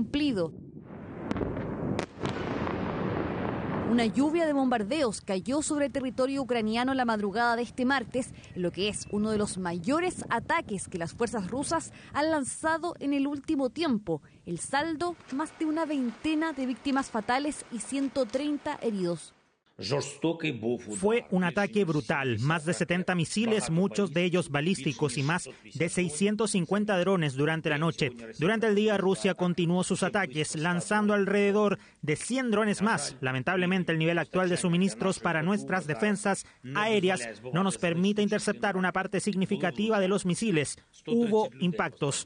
cumplido. Una lluvia de bombardeos cayó sobre el territorio ucraniano la madrugada de este martes, en lo que es uno de los mayores ataques que las fuerzas rusas han lanzado en el último tiempo. El saldo, más de una veintena de víctimas fatales y 130 heridos. Fue un ataque brutal, más de 70 misiles, muchos de ellos balísticos y más de 650 drones durante la noche. Durante el día Rusia continuó sus ataques, lanzando alrededor de 100 drones más. Lamentablemente el nivel actual de suministros para nuestras defensas aéreas no nos permite interceptar una parte significativa de los misiles. Hubo impactos.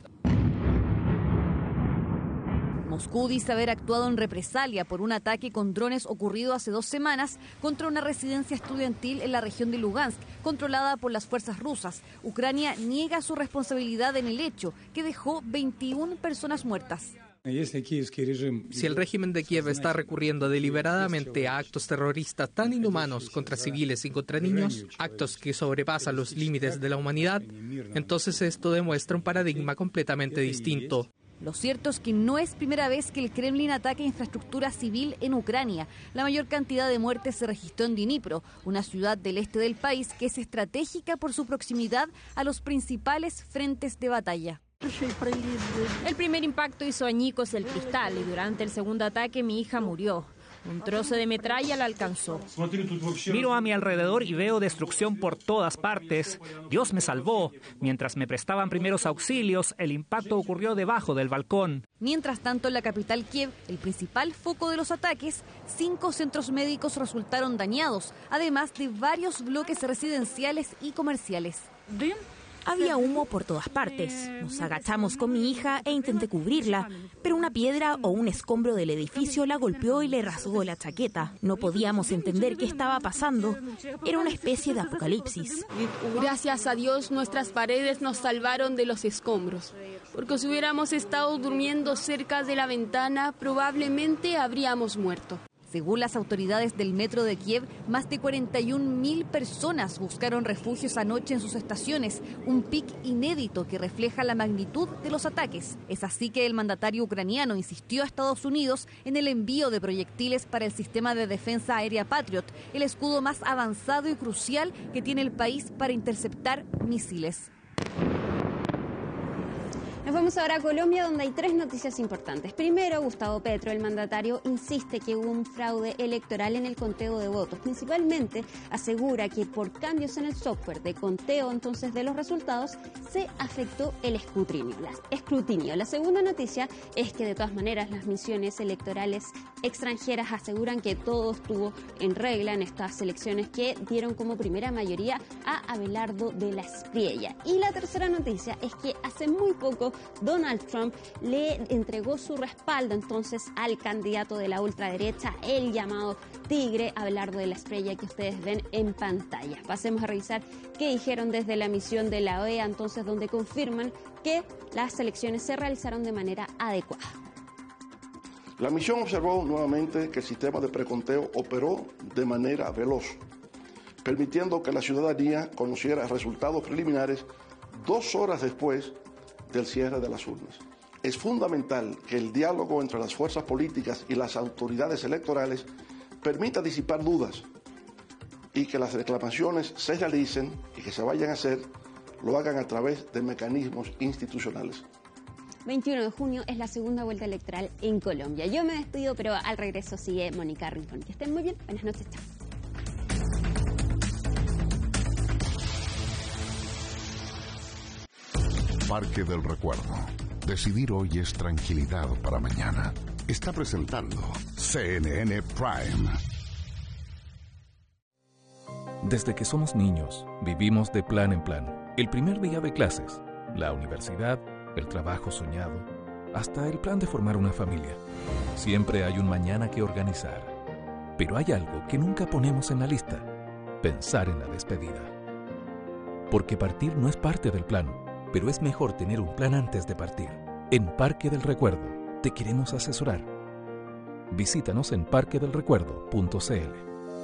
Moscú dice haber actuado en represalia por un ataque con drones ocurrido hace 2 semanas contra una residencia estudiantil en la región de Lugansk, controlada por las fuerzas rusas. Ucrania niega su responsabilidad en el hecho, que dejó 21 personas muertas. Si el régimen de Kiev está recurriendo deliberadamente a actos terroristas tan inhumanos contra civiles y contra niños, actos que sobrepasan los límites de la humanidad, entonces esto demuestra un paradigma completamente distinto. Lo cierto es que no es primera vez que el Kremlin ataca infraestructura civil en Ucrania. La mayor cantidad de muertes se registró en Dnipro, una ciudad del este del país que es estratégica por su proximidad a los principales frentes de batalla. El primer impacto hizo añicos el cristal y durante el segundo ataque mi hija murió. Un trozo de metralla la alcanzó. Miro a mi alrededor y veo destrucción por todas partes. Dios me salvó. Mientras me prestaban primeros auxilios, el impacto ocurrió debajo del balcón. Mientras tanto, en la capital Kiev, el principal foco de los ataques, 5 centros médicos resultaron dañados, además de varios bloques residenciales y comerciales. Había humo por todas partes. Nos agachamos con mi hija e intenté cubrirla, pero una piedra o un escombro del edificio la golpeó y le rasgó la chaqueta. No podíamos entender qué estaba pasando. Era una especie de apocalipsis. Gracias a Dios, nuestras paredes nos salvaron de los escombros, porque si hubiéramos estado durmiendo cerca de la ventana, probablemente habríamos muerto. Según las autoridades del metro de Kiev, más de 41.000 personas buscaron refugios anoche en sus estaciones, un pic inédito que refleja la magnitud de los ataques. Es así que el mandatario ucraniano insistió a Estados Unidos en el envío de proyectiles para el sistema de defensa aérea Patriot, el escudo más avanzado y crucial que tiene el país para interceptar misiles. Nos vamos ahora a Colombia, donde hay 3 noticias importantes. Primero, Gustavo Petro, el mandatario, insiste que hubo un fraude electoral en el conteo de votos. Principalmente asegura que por cambios en el software de conteo entonces de los resultados se afectó el escrutinio. La segunda noticia es que de todas maneras las misiones electorales extranjeras aseguran que todo estuvo en regla en estas elecciones que dieron como primera mayoría a Abelardo de la Espriella. Y la tercera noticia es que hace muy poco Donald Trump le entregó su respaldo entonces al candidato de la ultraderecha, el llamado Tigre, Abelardo de la Espriella, que ustedes ven en pantalla. Pasemos a revisar qué dijeron desde la misión de la OEA, entonces, donde confirman que las elecciones se realizaron de manera adecuada. La misión observó nuevamente que el sistema de preconteo operó de manera veloz, permitiendo que la ciudadanía conociera resultados preliminares 2 horas después del cierre de las urnas. Es fundamental que el diálogo entre las fuerzas políticas y las autoridades electorales permita disipar dudas y que las reclamaciones se realicen y que se vayan a hacer, lo hagan a través de mecanismos institucionales. 21 de junio es la segunda vuelta electoral en Colombia. Yo me despido, pero al regreso sigue Mónica Rincón. Que estén muy bien. Buenas noches. Chao. Parque del Recuerdo. Decidir hoy es tranquilidad para mañana. Está presentando CNN Prime. Desde que somos niños, vivimos de plan en plan. El primer día de clases, la universidad, el trabajo soñado, hasta el plan de formar una familia. Siempre hay un mañana que organizar. Pero hay algo que nunca ponemos en la lista: pensar en la despedida. Porque partir no es parte del plan, pero es mejor tener un plan antes de partir. En Parque del Recuerdo te queremos asesorar. Visítanos en parquedelrecuerdo.cl.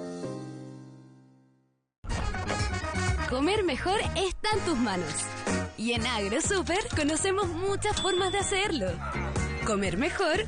Comer mejor está en tus manos. Y en AgroSuper conocemos muchas formas de hacerlo. Comer mejor